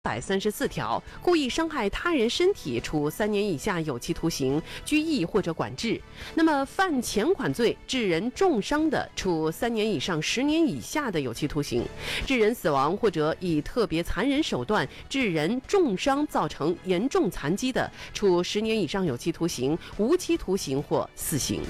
134条，故意伤害他人身体，处3年以下有期徒刑、拘役或者管制。那么犯前款罪致人重伤的，处3年以上10年以下的有期徒刑；致人死亡或者以特别残忍手段致人重伤造成严重残疾的，处10年以上有期徒刑、无期徒刑或死刑。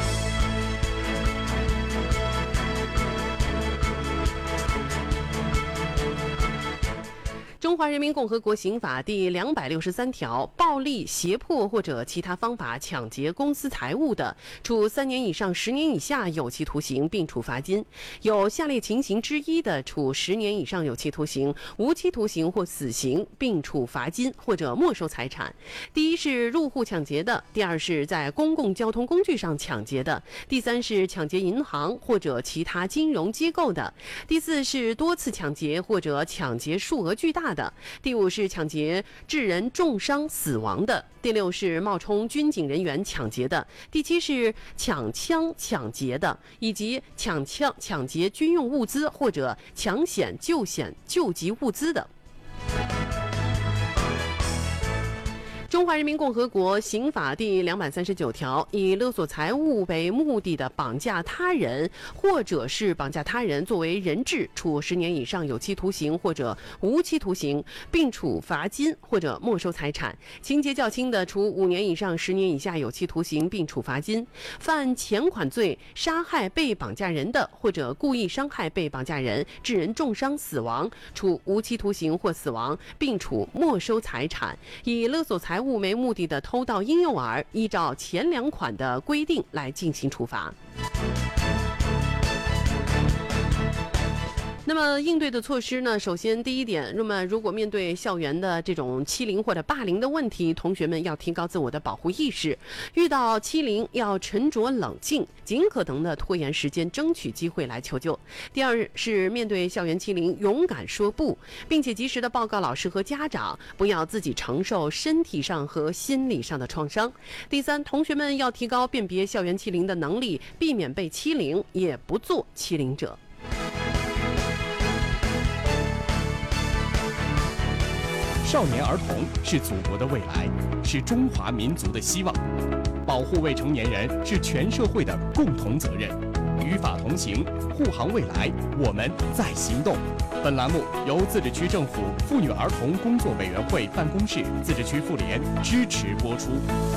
中华人民共和国刑法第263条，暴力、胁迫或者其他方法抢劫公私财物的，处3年以上10年以下有期徒刑，并处罚金；有下列情形之一的，处10年以上有期徒刑、无期徒刑或死刑，并处罚金或者没收财产。第一是入户抢劫的，第二是在公共交通工具上抢劫的，第三是抢劫银行或者其他金融机构的，第四是多次抢劫或者抢劫数额巨大的，第五是抢劫致人重伤死亡的，第六是冒充军警人员抢劫的，第七是抢枪抢劫的，以及抢劫军用物资或者抢险救险救急物资的。中华人民共和国刑法第239条，以勒索财物为目的的绑架他人，或者是绑架他人作为人质，处10年以上有期徒刑或者无期徒刑，并处罚金或者没收财产；情节较轻的，处5年以上10年以下有期徒刑，并处罚金。犯前款罪杀害被绑架人的，或者故意伤害被绑架人，致人重伤死亡，处无期徒刑或死亡，并处没收财产；以勒索财物为目的的偷盗婴幼儿，依照前2款的规定来进行处罚。那么应对的措施呢？首先第一点，如果面对校园的这种欺凌或者霸凌的问题，同学们要提高自我的保护意识，遇到欺凌要沉着冷静，尽可能的拖延时间，争取机会来求救。第二是面对校园欺凌，勇敢说不，并且及时的报告老师和家长，不要自己承受身体上和心理上的创伤。第三，同学们要提高辨别校园欺凌的能力，避免被欺凌，也不做欺凌者。 少年儿童是祖国的未来，是中华民族的希望。保护未成年人是全社会的共同责任。与法同行，护航未来，我们在行动。本栏目由自治区政府妇女儿童工作委员会办公室、自治区妇联支持播出。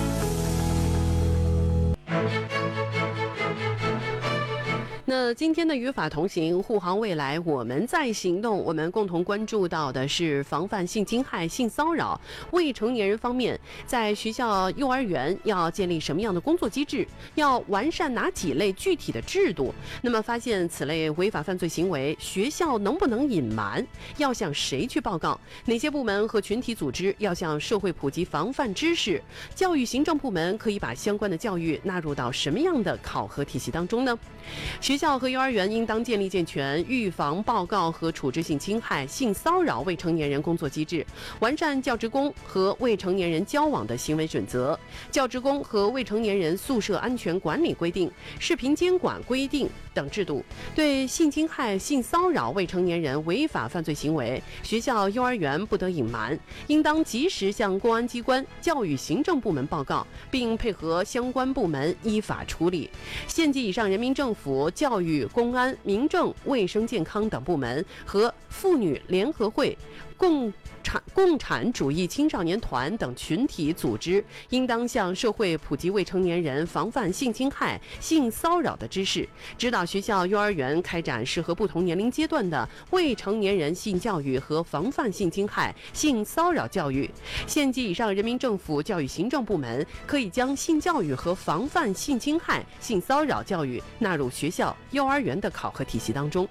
那今天的与法同行，护航未来，我们在行动。我们共同关注到的是防范性侵害、性骚扰。未成年人方面，在学校、幼儿园要建立什么样的工作机制？要完善哪几类具体的制度？那么发现此类违法犯罪行为，学校能不能隐瞒？要向谁去报告？哪些部门和群体组织要向社会普及防范知识？教育行政部门可以把相关的教育纳入到什么样的考核体系当中呢？学校和幼儿园应当建立健全预防、报告和处置性侵害、性骚扰未成年人工作机制，完善教职工和未成年人交往的行为准则、教职工和未成年人宿舍安全管理规定、视频监管规定等制度。对性侵害、性骚扰未成年人违法犯罪行为，学校、幼儿园不得隐瞒，应当及时向公安机关、教育行政部门报告，并配合相关部门依法处理。县级以上人民政府、教育、公安、民政、卫生健康等部门和妇女联合会、共产主义青少年团等群体组织，应当向社会普及未成年人防范性侵害、性骚扰的知识，指导学校、幼儿园开展适合不同年龄阶段的未成年人性教育和防范性侵害、性骚扰教育。县级以上人民政府教育行政部门可以将性教育和防范性侵害、性骚扰教育纳入学校、幼儿园的考核体系当中。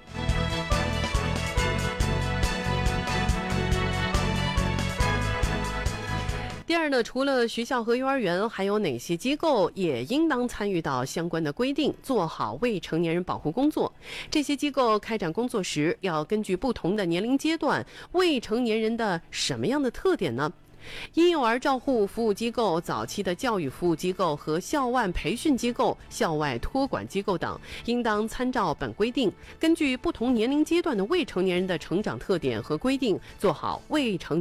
第二呢，除了学校和幼儿园，还有哪些机构也应当参与到相关的规定，做好未成年人保护工作？这些机构开展工作时，要根据不同的年龄阶段、未成年人的什么样的特点呢？ 婴幼儿照护服务机构、早期的教育服务机构和校外培训机构、校外托管机构等，应当参照本规定，根据不同年龄阶段的未成年人的成长特点和规定，做好未成